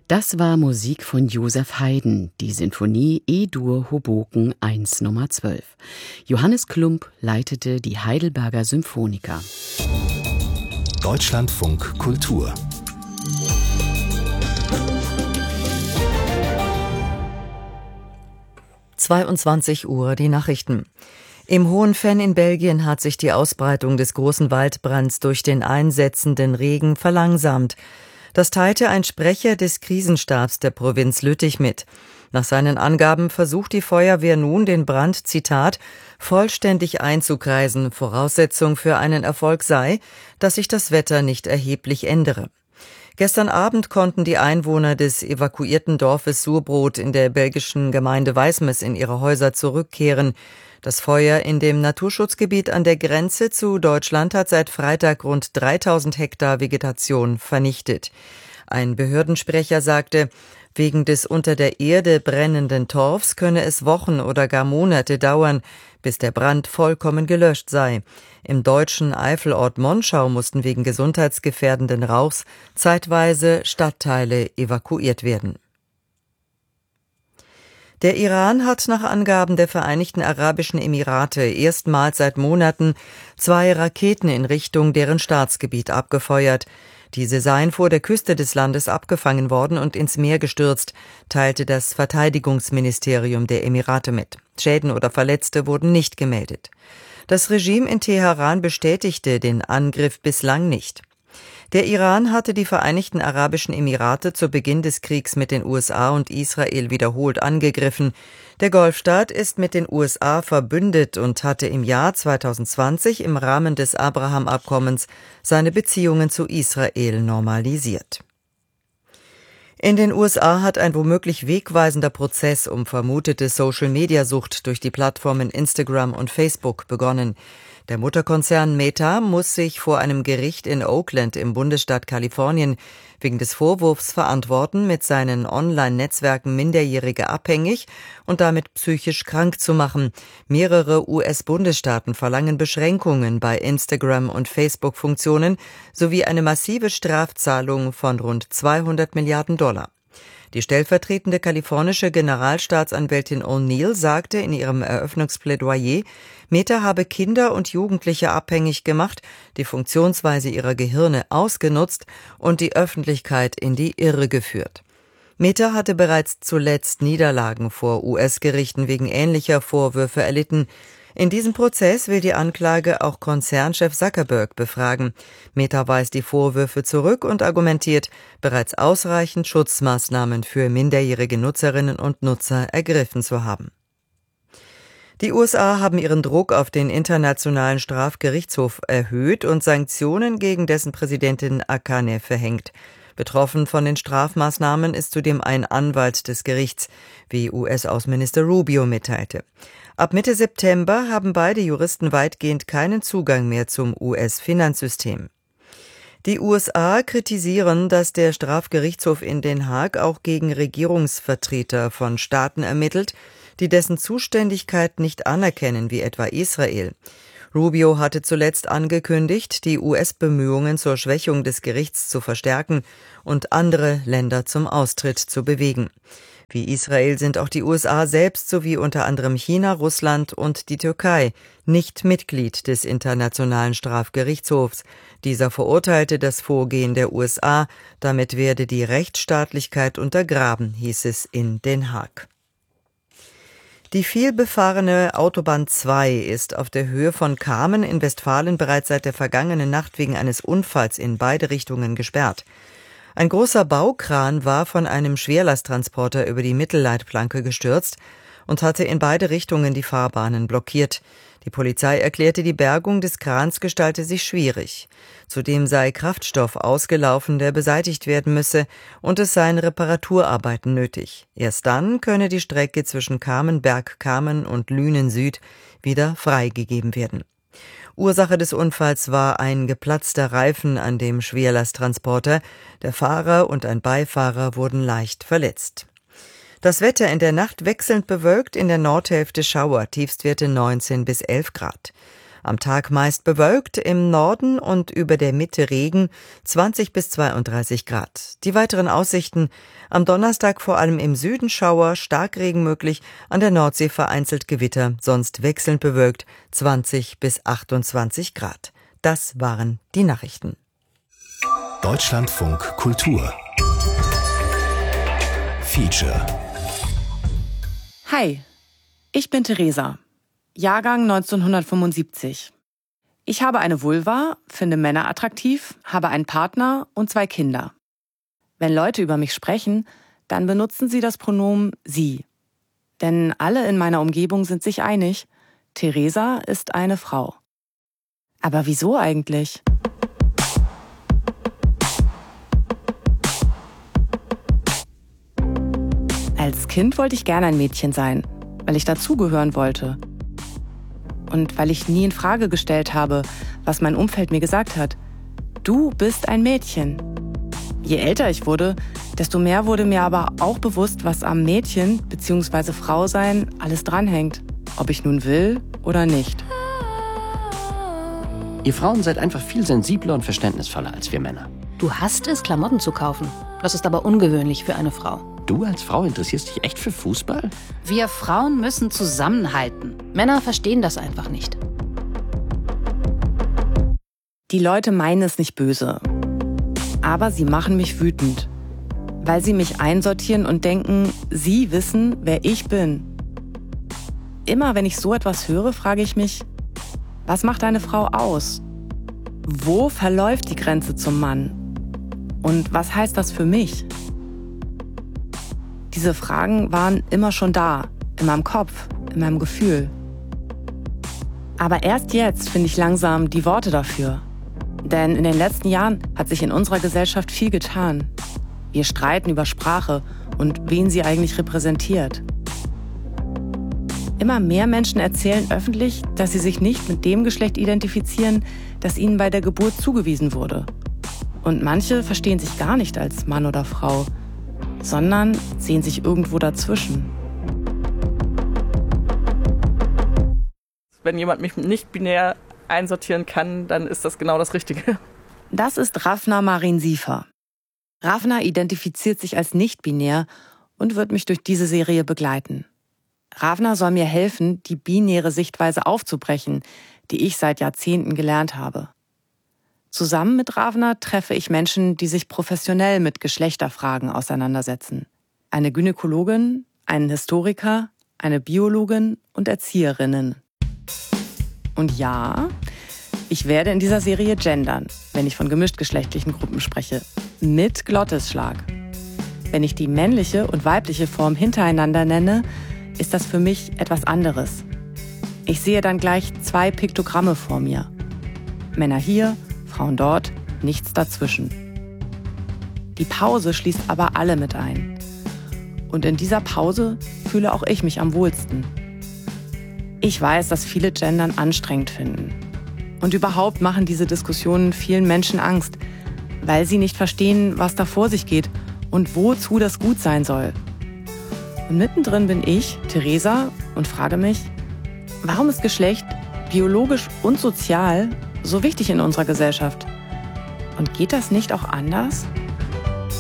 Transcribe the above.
Das war Musik von Joseph Haydn, die Sinfonie E-Dur Hoboken 1 Nummer 12. Johannes Klump leitete die Heidelberger Symphoniker. Deutschlandfunk Kultur 22 Uhr, die Nachrichten. Im Hohenvenn in Belgien hat sich die Ausbreitung des großen Waldbrands durch den einsetzenden Regen verlangsamt. Das teilte ein Sprecher des Krisenstabs der Provinz Lüttich mit. Nach seinen Angaben versucht die Feuerwehr nun, den Brand, Zitat, vollständig einzukreisen. Voraussetzung für einen Erfolg sei, dass sich das Wetter nicht erheblich ändere. Gestern Abend konnten die Einwohner des evakuierten Dorfes Surbrot in der belgischen Gemeinde Wijsmes in ihre Häuser zurückkehren. Das Feuer in dem Naturschutzgebiet an der Grenze zu Deutschland hat seit Freitag rund 3000 Hektar Vegetation vernichtet. Ein Behördensprecher sagte, wegen des unter der Erde brennenden Torfs könne es Wochen oder gar Monate dauern, bis der Brand vollkommen gelöscht sei. Im deutschen Eifelort Monschau mussten wegen gesundheitsgefährdenden Rauchs zeitweise Stadtteile evakuiert werden. Der Iran hat nach Angaben der Vereinigten Arabischen Emirate erstmals seit Monaten 2 Raketen in Richtung deren Staatsgebiet abgefeuert. Diese seien vor der Küste des Landes abgefangen worden und ins Meer gestürzt, teilte das Verteidigungsministerium der Emirate mit. Schäden oder Verletzte wurden nicht gemeldet. Das Regime in Teheran bestätigte den Angriff bislang nicht. Der Iran hatte die Vereinigten Arabischen Emirate zu Beginn des Kriegs mit den USA und Israel wiederholt angegriffen. Der Golfstaat ist mit den USA verbündet und hatte im Jahr 2020 im Rahmen des Abraham-Abkommens seine Beziehungen zu Israel normalisiert. In den USA hat ein womöglich wegweisender Prozess um vermutete Social-Media-Sucht durch die Plattformen Instagram und Facebook begonnen. Der Mutterkonzern Meta muss sich vor einem Gericht in Oakland im Bundesstaat Kalifornien wegen des Vorwurfs verantworten, mit seinen Online-Netzwerken Minderjährige abhängig und damit psychisch krank zu machen. Mehrere US-Bundesstaaten verlangen Beschränkungen bei Instagram- und Facebook-Funktionen sowie eine massive Strafzahlung von rund $200 Milliarden. Die stellvertretende kalifornische Generalstaatsanwältin O'Neill sagte in ihrem Eröffnungsplädoyer, Meta habe Kinder und Jugendliche abhängig gemacht, die Funktionsweise ihrer Gehirne ausgenutzt und die Öffentlichkeit in die Irre geführt. Meta hatte bereits zuletzt Niederlagen vor US-Gerichten wegen ähnlicher Vorwürfe erlitten. In diesem Prozess will die Anklage auch Konzernchef Zuckerberg befragen. Meta weist die Vorwürfe zurück und argumentiert, bereits ausreichend Schutzmaßnahmen für minderjährige Nutzerinnen und Nutzer ergriffen zu haben. Die USA haben ihren Druck auf den Internationalen Strafgerichtshof erhöht und Sanktionen gegen dessen Präsidentin Akane verhängt. Betroffen von den Strafmaßnahmen ist zudem ein Anwalt des Gerichts, wie US-Außenminister Rubio mitteilte. Ab Mitte September haben beide Juristen weitgehend keinen Zugang mehr zum US-Finanzsystem. Die USA kritisieren, dass der Strafgerichtshof in Den Haag auch gegen Regierungsvertreter von Staaten ermittelt, die dessen Zuständigkeit nicht anerkennen, wie etwa Israel. Rubio hatte zuletzt angekündigt, die US-Bemühungen zur Schwächung des Gerichts zu verstärken und andere Länder zum Austritt zu bewegen. Wie Israel sind auch die USA selbst sowie unter anderem China, Russland und die Türkei nicht Mitglied des Internationalen Strafgerichtshofs. Dieser verurteilte das Vorgehen der USA, damit werde die Rechtsstaatlichkeit untergraben, hieß es in Den Haag. Die vielbefahrene Autobahn 2 ist auf der Höhe von Kamen in Westfalen bereits seit der vergangenen Nacht wegen eines Unfalls in beide Richtungen gesperrt. Ein großer Baukran war von einem Schwerlasttransporter über die Mittelleitplanke gestürzt und hatte in beide Richtungen die Fahrbahnen blockiert. Die Polizei erklärte, die Bergung des Krans gestalte sich schwierig. Zudem sei Kraftstoff ausgelaufen, der beseitigt werden müsse, und es seien Reparaturarbeiten nötig. Erst dann könne die Strecke zwischen Kamenberg-Kamen und Lünen Süd wieder freigegeben werden. Ursache des Unfalls war ein geplatzter Reifen an dem Schwerlasttransporter. Der Fahrer und ein Beifahrer wurden leicht verletzt. Das Wetter in der Nacht wechselnd bewölkt, in der Nordhälfte Schauer, Tiefstwerte 19 bis 11 Grad. Am Tag meist bewölkt, im Norden und über der Mitte Regen, 20 bis 32 Grad. Die weiteren Aussichten: am Donnerstag vor allem im Süden Schauer, Starkregen möglich, an der Nordsee vereinzelt Gewitter, sonst wechselnd bewölkt, 20 bis 28 Grad. Das waren die Nachrichten. Deutschlandfunk Kultur Feature. Hi, ich bin Theresa, Jahrgang 1975. Ich habe eine Vulva, finde Männer attraktiv, habe einen Partner und 2 Kinder. Wenn Leute über mich sprechen, dann benutzen sie das Pronomen sie. Denn alle in meiner Umgebung sind sich einig, Theresa ist eine Frau. Aber wieso eigentlich? Als Kind wollte ich gerne ein Mädchen sein, weil ich dazugehören wollte. Und weil ich nie in Frage gestellt habe, was mein Umfeld mir gesagt hat. Du bist ein Mädchen. Je älter ich wurde, desto mehr wurde mir aber auch bewusst, was am Mädchen bzw. Frau sein alles dranhängt. Ob ich nun will oder nicht. Ihr Frauen seid einfach viel sensibler und verständnisvoller als wir Männer. Du hasst es, Klamotten zu kaufen. Das ist aber ungewöhnlich für eine Frau. Du als Frau interessierst dich echt für Fußball? Wir Frauen müssen zusammenhalten. Männer verstehen das einfach nicht. Die Leute meinen es nicht böse. Aber sie machen mich wütend. Weil sie mich einsortieren und denken, sie wissen, wer ich bin. Immer wenn ich so etwas höre, frage ich mich, was macht eine Frau aus? Wo verläuft die Grenze zum Mann? Und was heißt das für mich? Diese Fragen waren immer schon da, in meinem Kopf, in meinem Gefühl. Aber erst jetzt finde ich langsam die Worte dafür. Denn in den letzten Jahren hat sich in unserer Gesellschaft viel getan. Wir streiten über Sprache und wen sie eigentlich repräsentiert. Immer mehr Menschen erzählen öffentlich, dass sie sich nicht mit dem Geschlecht identifizieren, das ihnen bei der Geburt zugewiesen wurde. Und manche verstehen sich gar nicht als Mann oder Frau, sondern sehen sich irgendwo dazwischen. Wenn jemand mich nicht binär einsortieren kann, dann ist das genau das Richtige. Das ist Ravna Marin Siefer. Ravna identifiziert sich als nicht-binär und wird mich durch diese Serie begleiten. Ravna soll mir helfen, die binäre Sichtweise aufzubrechen, die ich seit Jahrzehnten gelernt habe. Zusammen mit Ravna treffe ich Menschen, die sich professionell mit Geschlechterfragen auseinandersetzen. Eine Gynäkologin, einen Historiker, eine Biologin und Erzieherinnen. Und ja, ich werde in dieser Serie gendern, wenn ich von gemischtgeschlechtlichen Gruppen spreche. Mit Glottisschlag. Wenn ich die männliche und weibliche Form hintereinander nenne, ist das für mich etwas anderes. Ich sehe dann gleich 2 Piktogramme vor mir. Männer hier, Frauen dort, nichts dazwischen. Die Pause schließt aber alle mit ein. Und in dieser Pause fühle auch ich mich am wohlsten. Ich weiß, dass viele Gendern anstrengend finden. Und überhaupt machen diese Diskussionen vielen Menschen Angst, weil sie nicht verstehen, was da vor sich geht und wozu das gut sein soll. Und mittendrin bin ich, Theresa, und frage mich, warum ist Geschlecht biologisch und sozial so wichtig in unserer Gesellschaft? Und geht das nicht auch anders?